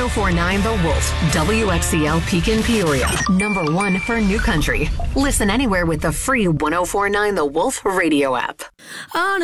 1049 The Wolf, WXCL Pekin Peoria. Number 1 for New Country. Listen anywhere with the free 1049 The Wolf radio app. On